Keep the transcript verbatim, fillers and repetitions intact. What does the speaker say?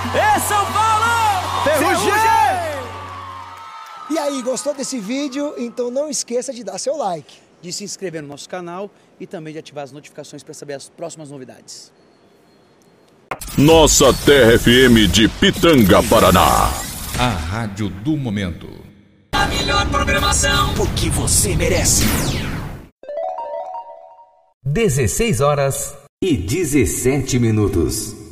É São Paulo! Ferrugem! E aí, gostou desse vídeo? Então não esqueça de dar seu like, de se inscrever no nosso canal e também de ativar as notificações para saber as próximas novidades. Nossa Terra F M de Pitanga, Paraná. A rádio do momento. A melhor programação, porque você merece. dezesseis horas e dezessete minutos.